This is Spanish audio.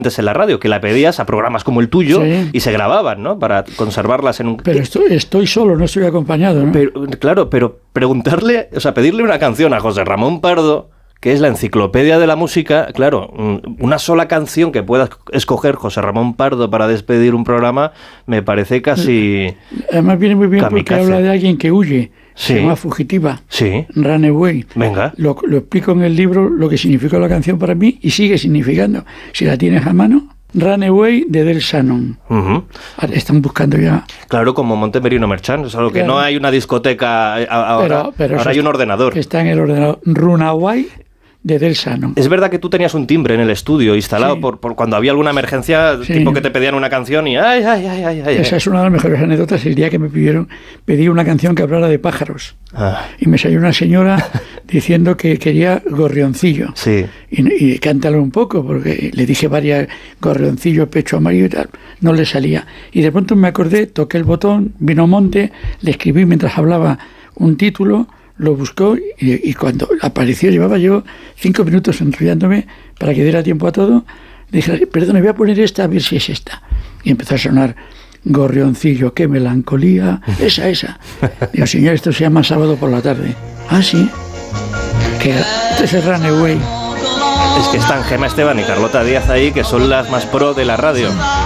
en la radio, que la pedías a programas como el tuyo y se grababan, ¿no? Para conservarlas en un... Pero estoy solo, no estoy acompañado, ¿no? Pero preguntarle, o sea, pedirle una canción a José Ramón Pardo, que es la enciclopedia de la música, claro, una sola canción que pueda escoger José Ramón Pardo para despedir un programa, me parece casi... Además viene muy bien kamikaze, porque habla de alguien que huye, se llama fugitiva, Runaway. Venga. Lo explico en el libro lo que significó la canción para mí y sigue significando. Si la tienes a mano, Runaway de Del Shannon. Están buscando ya. Claro, como Montemerino Merchant, es algo que no hay una discoteca ahora, pero ahora hay un ordenador. Está en el ordenador. Runaway de Del Shannon. Es verdad que tú tenías un timbre en el estudio instalado por cuando había alguna emergencia, tipo que te pedían una canción y ¡ay! Esa es una de las mejores anécdotas. El día que me pedí una canción que hablara de pájaros. Y me salió una señora diciendo que quería gorrioncillo. Y cántalo un poco, porque le dije varias, gorrioncillo, pecho amarillo y tal. No le salía. Y de pronto me acordé, toqué el botón, vino Monte, le escribí mientras hablaba un título, lo buscó y cuando apareció, llevaba yo 5 minutos enrollándome para que diera tiempo a todo. Le dije, perdón, voy a poner esta, a ver si es esta. Y empezó a sonar gorrioncillo, qué melancolía, esa. Digo, señor, esto se llama Sábado por la tarde. Ah, sí. Que este es Runaway. Es que están Gemma Esteban y Carlota Díaz ahí, que son las más pro de la radio.